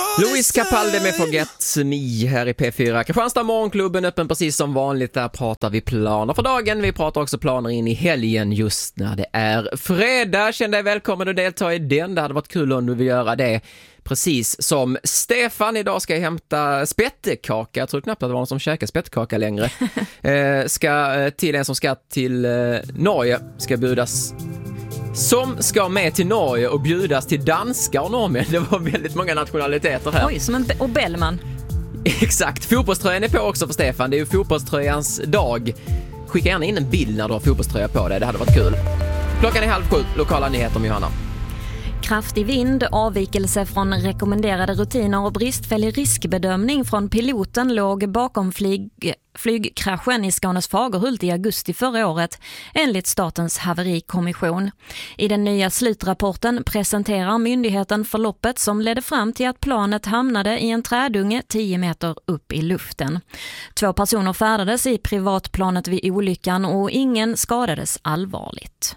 Louise Capaldi med Forget Me här i P4. Kristianstad morgonklubben öppen precis som vanligt. Där pratar vi planer för dagen. Vi pratar också planer in i helgen just när det är fredag. Känn dig välkommen att delta i den. Det hade varit kul om du vill göra det. Precis som Stefan idag ska hämta spettekaka. Jag tror knappt att det var någon som käkar spettekaka längre. Ska till en som ska till Norge. Ska bjudas... Som ska med till Norge och bjudas till danskar och norrmän. Det var väldigt många nationaliteter här. Oj, som en och Bellman. Exakt, fotbollströjan är på också för Stefan. Det är ju fotbollströjans dag. Skicka gärna in en bild när du har fotbollströja på dig. Det hade varit kul. Klockan är 6:30, lokala nyheter med Johanna. Kraftig vind, avvikelse från rekommenderade rutiner och bristfällig riskbedömning från piloten låg bakom flygkraschen i Skånes Fagerhult i augusti förra året, enligt Statens haverikommission. I den nya slutrapporten presenterar myndigheten förloppet som ledde fram till att planet hamnade i en trädunge 10 meter upp i luften. 2 personer färdades i privatplanet vid olyckan och ingen skadades allvarligt.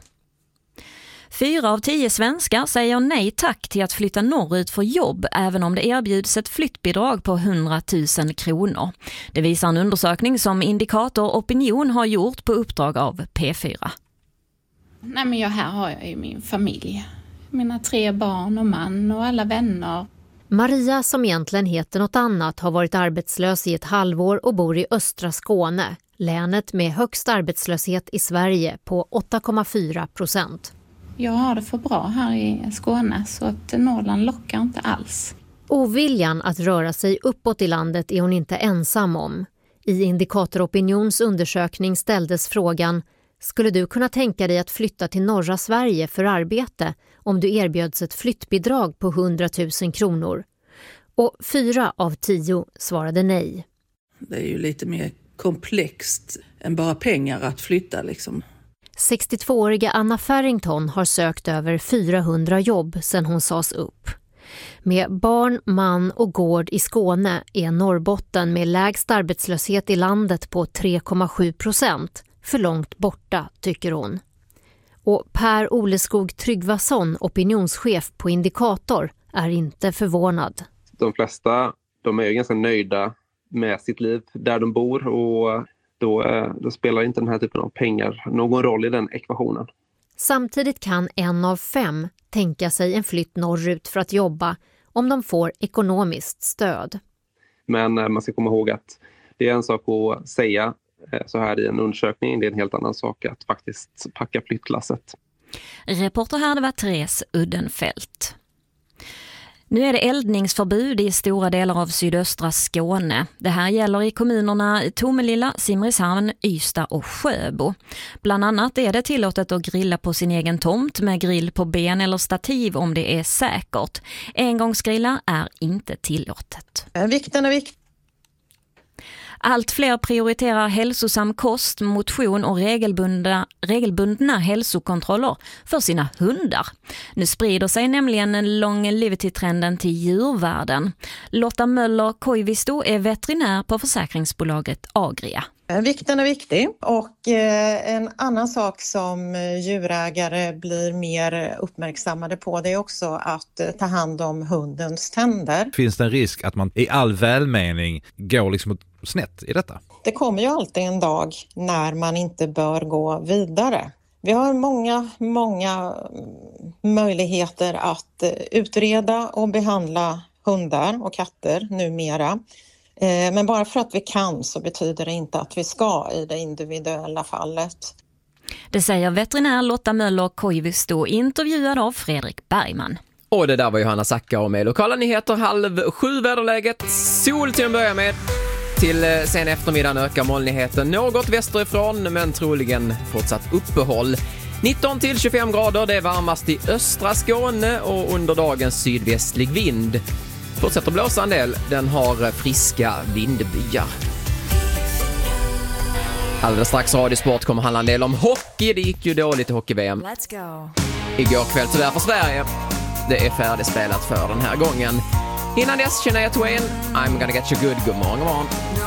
4 av 10 svenskar säger nej tack till att flytta norrut för jobb även om det erbjuds ett flyttbidrag på 100 000 kronor. Det visar en undersökning som Indikator Opinion har gjort på uppdrag av P4. Nej, men här har jag ju min familj. Mina 3 barn och man och alla vänner. Maria, som egentligen heter något annat, har varit arbetslös i ett halvår och bor i östra Skåne. Länet med högst arbetslöshet i Sverige på 8,4%. Jag har det för bra här i Skåne så att Norrland lockar inte alls. Oviljan att röra sig uppåt i landet är hon inte ensam om. I Indikator Opinions undersökning ställdes frågan: skulle du kunna tänka dig att flytta till norra Sverige för arbete om du erbjöds ett flyttbidrag på 100 000 kronor? Och 4 av 10 svarade nej. Det är ju lite mer komplext än bara pengar att flytta liksom. 62-åriga Anna Farrington har sökt över 400 jobb sedan hon sades upp. Med barn, man och gård i Skåne är Norrbotten med lägst arbetslöshet i landet på 3,7% för långt borta, tycker hon. Och Per Oleskog Tryggvason, opinionschef på Indikator, är inte förvånad. De flesta de är ju ganska nöjda med sitt liv där de bor och då spelar inte den här typen av pengar någon roll i den ekvationen. Samtidigt kan 1 av 5 tänka sig en flytt norrut för att jobba om de får ekonomiskt stöd. Men man ska komma ihåg att det är en sak att säga så här i en undersökning. Det är en helt annan sak att faktiskt packa flyttlasset. Reporter här, det var Therese Uddenfelt. Nu är det eldningsförbud i stora delar av sydöstra Skåne. Det här gäller i kommunerna Tomelilla, Simrishamn, Ystad och Sjöbo. Bland annat är det tillåtet att grilla på sin egen tomt med grill på ben eller stativ om det är säkert. Engångsgrilla är inte tillåtet. Vikten är viktig. Allt fler prioriterar hälsosam kost, motion och regelbundna hälsokontroller för sina hundar. Nu sprider sig nämligen longevity-trenden till djurvärlden. Lotta Möller-Koivisto är veterinär på försäkringsbolaget Agria. Vikten är viktig och en annan sak som djurägare blir mer uppmärksammade på, det är också att ta hand om hundens tänder. Finns det en risk att man i all välmening går liksom snett i detta? Det kommer ju alltid en dag när man inte bör gå vidare. Vi har många möjligheter att utreda och behandla hundar och katter numera. Men bara för att vi kan så betyder det inte att vi ska i det individuella fallet. Det säger veterinär Lotta Möller-Koivisto, intervjuad av Fredrik Bergman. Och det där var Johanna Sackar med lokala nyheter 6:30 väderläget. Sol till att börja med. Till sen eftermiddagen ökar molnigheten något västerifrån men troligen fortsatt uppehåll. 19 till 25 grader, det är varmast i östra Skåne och under dagens sydvästlig vind. Fortsätter blåsa en del, den har friska vindbyar. Alldeles strax Radiosport kommer handla en del om hockey. Det gick ju dåligt i hockey-VM. Let's go. Igår kväll tyvärr för Sverige. Det är färdigspelat för den här gången. Innan dess, Shania Twain, I'm gonna get you good. God morgon.